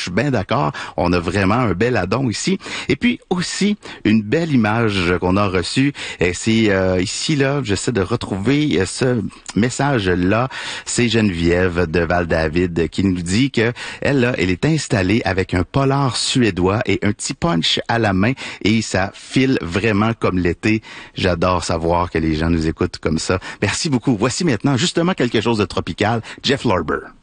suis bien d'accord. On a vraiment un bel addon ici. Et puis aussi, une belle image qu'on a reçue. C'est ici, là, j'essaie de retrouver ce message-là. C'est Geneviève de Val-David qui nous dit que elle, là, elle est installée avec un polar suédois et un petit punch à la main et ça file vraiment comme l'été. J'adore savoir que les gens nous écoutent comme ça. Merci beaucoup. Voici maintenant justement quelque chose de tropical. Jeff Lorber.